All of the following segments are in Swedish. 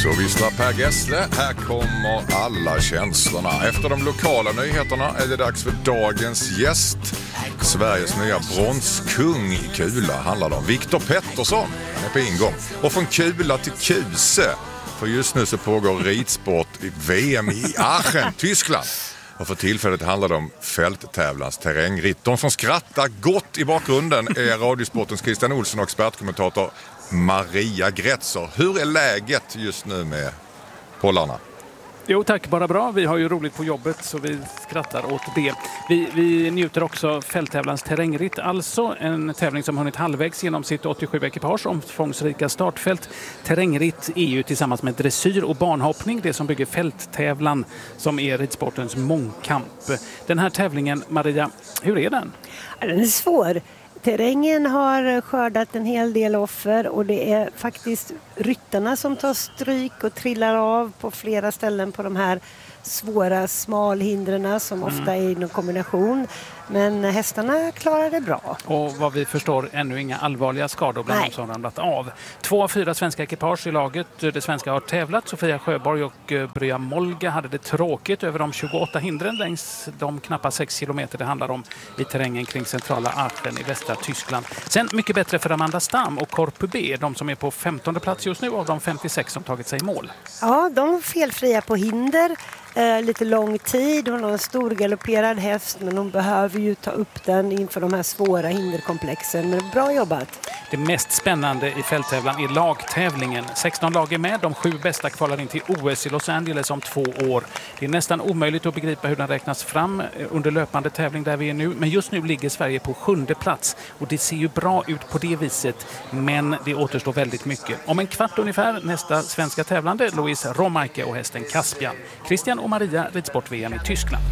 Så visslar Per Gessle, här kommer alla känslorna. Efter de lokala nyheterna är det dags för dagens gäst. Sveriges nya bronskung i kula handlar det om. Viktor Pettersson, han är på ingång. Och från kula till kuse. För just nu så pågår ridsport i VM i Aachen, Tyskland. Och för tillfället handlar det om fälttävlans terrängritt. De som skrattar gott i bakgrunden är Radiosportens Christian Olsson och expertkommentator Maria Gretzer. Hur är läget just nu med pollarna? Jo tack, bara bra. Vi har ju roligt på jobbet så vi skrattar åt det. Vi njuter också fälttävlans terrängritt. Alltså en tävling som hunnit halvvägs genom sitt 87-ekipage omfångsrika startfält. Terrängritt är ju tillsammans med dressyr och banhoppning det som bygger fälttävlan som är ridsportens mångkamp. Den här tävlingen, Maria, hur är den? Den är svår. Terrängen har skördat en hel del offer och det är faktiskt ryttarna som tar stryk och trillar av på flera ställen på de här svåra smalhindren som ofta är i någon kombination. Men hästarna klarar det bra. Och vad vi förstår ännu inga allvarliga skador bland de som ramlat av. 2 av 4 svenska ekipage i laget. Det svenska har tävlat. Sofia Sjöborg och Brya Molga hade det tråkigt över de 28 hindren längs de knappa 6 kilometer det handlar om i terrängen kring centrala Aachen i västra Tyskland. Sen mycket bättre för Amanda Stam och Korpu B, de som är på 15:e plats just nu av de 56 som tagit sig i mål. Ja, de är felfria på hinder. Lite lång tid. Hon har en stor galopperad häst men hon behöver ju ta upp den inför de här svåra hinderkomplexen. Men bra jobbat. Det mest spännande i fälttävlan är lagtävlingen. 16 lag är med. De 7 bästa kvalar in till OS i Los Angeles om 2 år. Det är nästan omöjligt att begripa hur den räknas fram under löpande tävling där vi är nu. Men just nu ligger Sverige på 7:e plats. Och det ser ju bra ut på det viset. Men det återstår väldigt mycket. Om en kvart ungefär nästa svenska tävlande, Louise Romarke och hästen Caspian. Christian och Maria, ridsport-VM i Tyskland.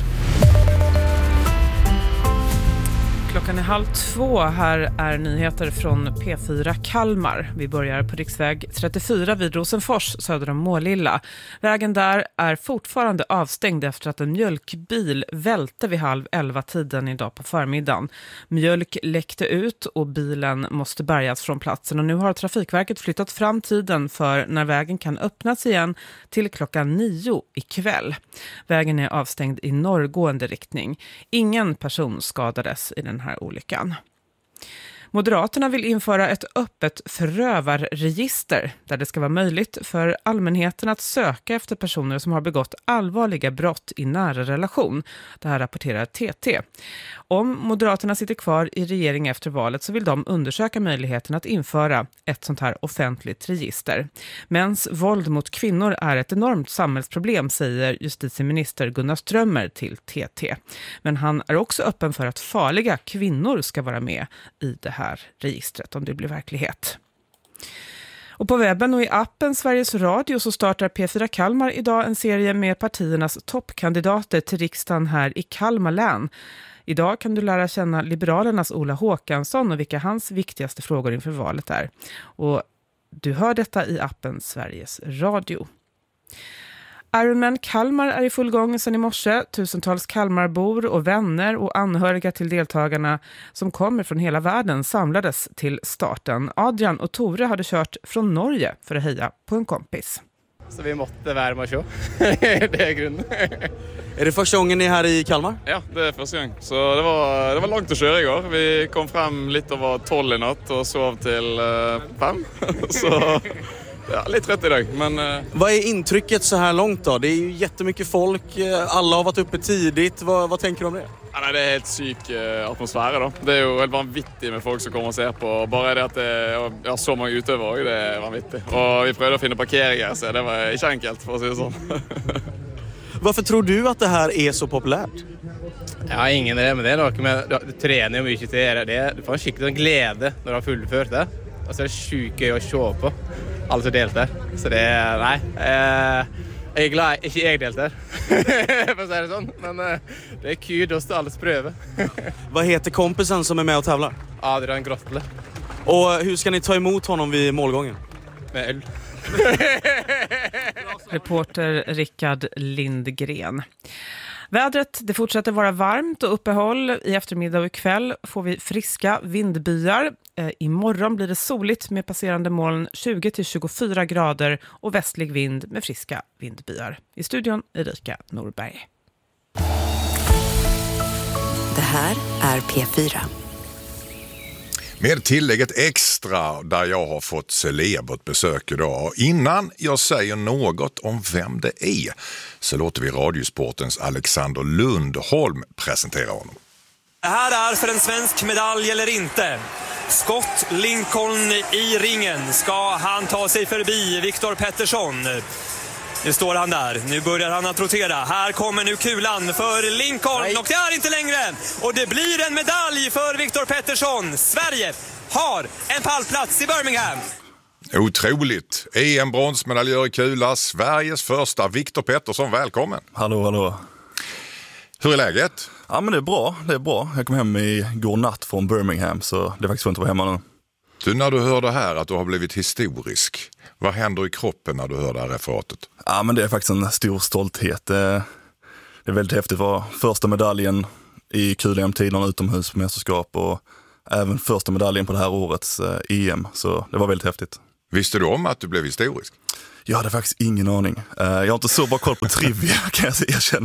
Klockan är 1:30. Här är nyheter från P4 Kalmar. Vi börjar på riksväg 34 vid Rosenfors söder om Målilla. Vägen där är fortfarande avstängd efter att en mjölkbil välte vid 10:30 idag på förmiddagen. Mjölk läckte ut och bilen måste bärgas från platsen. Och nu har Trafikverket flyttat fram tiden för när vägen kan öppnas igen till klockan 9 ikväll. Vägen är avstängd i norrgående riktning. Ingen person skadades i den här olyckan. Moderaterna vill införa ett öppet förövarregister där det ska vara möjligt för allmänheten att söka efter personer som har begått allvarliga brott i nära relation. Det här rapporterar TT. Om Moderaterna sitter kvar i regering efter valet så vill de undersöka möjligheten att införa ett sånt här offentligt register. Mäns våld mot kvinnor är ett enormt samhällsproblem, säger justitieminister Gunnar Strömmer till TT. Men han är också öppen för att farliga kvinnor ska vara med i det här registret om det blir verklighet. Och på webben och i appen Sveriges Radio så startar P4 Kalmar idag en serie med partiernas toppkandidater till riksdagen här i Kalmar län. Idag kan du lära känna Liberalernas Ola Håkansson och vilka hans viktigaste frågor inför valet är. Och du hör detta i appen Sveriges Radio. Ironman Kalmar är i full gång sedan i morse. Tusentals Kalmarbor och vänner och anhöriga till deltagarna som kommer från hela världen samlades till starten. Adrian och Tore hade kört från Norge för att heja på en kompis. Så vi måste vara med och det är grunden. Är det första gången ni är här i Kalmar? Ja, det är första gången. Så det var långt att köra igår. Vi kom fram lite över 12 i natt och sov till 5. Så ja, lite trött idag. Men vad är intrycket så här långt då? Det är ju jättemycket folk. Alla har varit uppe tidigt. Vad tänker du om det? Ja, nej, det är helt syk atmosfär då. Det är ju helt vanvittigt med folk som kommer och ser på. Bara det att det är så många utövare, det är vanvittigt. Och vi prövade att finna parkeringar så det var inte enkelt för att säga så. Varför tror du att det här är så populärt? Ja, ingen det, men det är något med du tränar ju mycket till det. Du får en skicklig glädje när du har fullfört det. Och så är det sjukt att se på alla som deltar. Så det är, nej, jag är glad, inte jag deltar. För att säga det sånt. Men det är kul att alla pröva. Vad heter kompisen som är med och tävlar? Adrian Grottle. Och hur ska ni ta emot honom vid målgången? Med öl. Reporter Rickard Lindgren. Vädret, det fortsätter vara varmt och uppehåll. I eftermiddag och ikväll får vi friska vindbyar. Imorgon blir det soligt med passerande moln, 20-24 grader och västlig vind med friska vindbyar. I studion Erika Norberg. Det här är P4. Med tillägget extra där jag har fått celebert besök idag. Innan jag säger något om vem det är så låter vi Radiosportens Alexander Lundholm presentera honom. Det här är för en svensk medalj eller inte. Scott Lincoln i ringen. Ska han ta sig förbi Viktor Pettersson? Nu står han där. Nu börjar han att rotera. Här kommer nu kulan för Lincoln. Nej. Och det är inte längre. Och det blir en medalj för Viktor Pettersson. Sverige har en pallplats i Birmingham. Otroligt. EM-bronsmedaljör i kula. Sveriges första. Viktor Pettersson, välkommen. Hallå. Hur är läget? Ja, men det är bra. Jag kom hem igår natt från Birmingham, så det är faktiskt skönt att vara hemma nu. Du, när du hör det här att du har blivit historisk, vad händer i kroppen när du hör det här referatet? Ja, men det är faktiskt en stor stolthet. Det är väldigt häftigt att vara första medaljen i kul-EM-tiderna utomhus på mästerskap och även första medaljen på det här årets EM, så det var väldigt häftigt. Visste du om att du blev historisk? Jag hade faktiskt ingen aning. Jag har inte så bra koll på trivia, kan jag erkänna.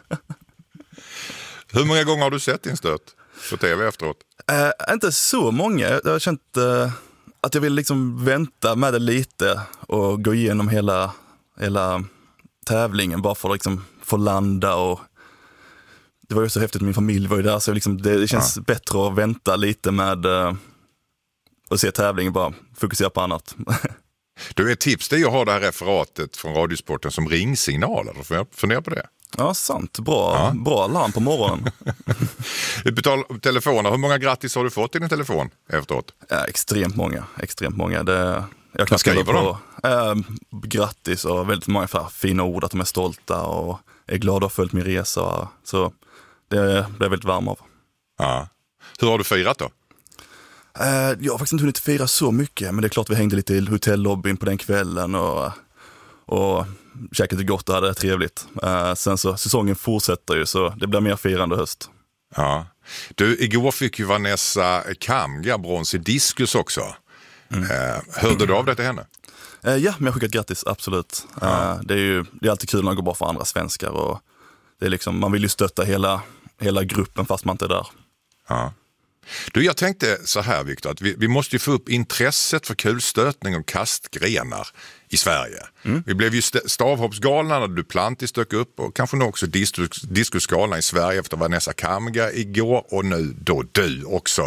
Hur många gånger har du sett din stöt på tv efteråt? Inte så många. Jag har känt att jag vill liksom vänta med det lite och gå igenom hela tävlingen bara för att liksom få landa. Och det var ju så häftigt, min familj var ju där, så liksom det känns bättre att vänta lite med att se tävlingen, bara fokusera på annat. Du, ett tips det är att ha det här referatet från Radiosporten som ringsignaler. Fundera på det. Ja, sant. Bra larm på morgonen. På telefoner, hur många grattis har du fått i din telefon efteråt? Ja, extremt många. Jag kan skriva på grattis och väldigt många fina ord, att de är stolta och är glada och följt min resa. Så det blev jag väldigt varm av. Ja. Hur har du firat då? Jag har faktiskt inte hunnit fira så mycket, men det är klart vi hängde lite i hotellobbyn på den kvällen och käkade gott och hade det trevligt. Sen så säsongen fortsätter ju, så det blir mer firande höst. Ja. Du, igår fick ju Vanessa Kamga brons i diskus också. Hörde du av det till henne? Ja, men jag skickat grattis, absolut. Det är alltid kul när det går bra för andra svenskar, och det är liksom, man vill ju stötta hela gruppen fast man inte är där. Ja. Du, jag tänkte så här, Viktor, att vi måste ju få upp intresset för kulstötning och kastgrenar i Sverige. Vi blev ju stavhoppsgalna när Duplantis dök upp, och kanske nog också diskusgalna i Sverige efter Vanessa Kamga igår, och nu då du också.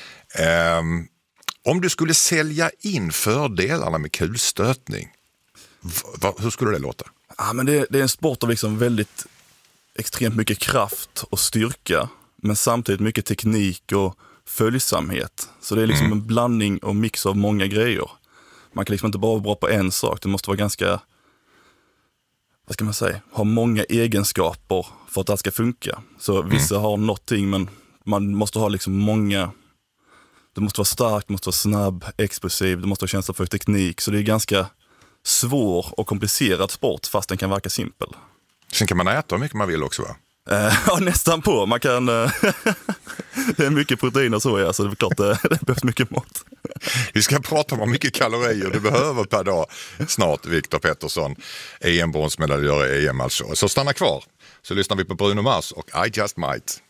Om du skulle sälja in fördelarna med kulstötning, hur skulle det låta? Ja, men det är en sport av liksom väldigt extremt mycket kraft och styrka, men samtidigt mycket teknik och följsamhet. Så det är liksom en blandning och mix av många grejer. Man kan liksom inte bara vara bra på en sak. Det måste vara ganska, vad ska man säga, ha många egenskaper för att det ska funka. Så vissa har någonting, men man måste ha liksom många. Det måste vara starkt, det måste vara snabb, explosiv, det måste ha känsla för teknik. Så det är ganska svår och komplicerad sport, fast den kan verka simpel. Sen kan man äta hur mycket man vill också, va? Ja, nästan på. Man kan... det är mycket proteiner så, ja, så det är klart det behövs mycket mat. Vi ska prata om hur mycket kalorier du behöver per dag snart, Viktor Pettersson, EM-bronsmedaljör i EM alltså. Så stanna kvar, så lyssnar vi på Bruno Mars och I Just Might.